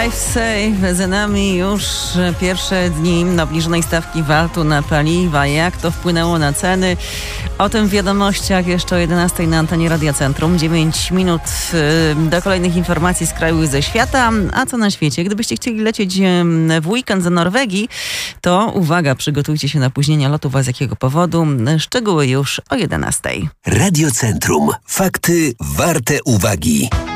Za nami już pierwsze dni obniżonej stawki VAT-u na paliwa. Jak to wpłynęło na ceny? O tym w wiadomościach jeszcze o 11 na antenie Radia Centrum. 9 minut do kolejnych informacji z kraju i ze świata. A co na świecie? Gdybyście chcieli lecieć w weekend do Norwegii, to uwaga, przygotujcie się na opóźnienia lotów, a z jakiego powodu? Szczegóły już o 11. Radio Centrum. Fakty warte uwagi.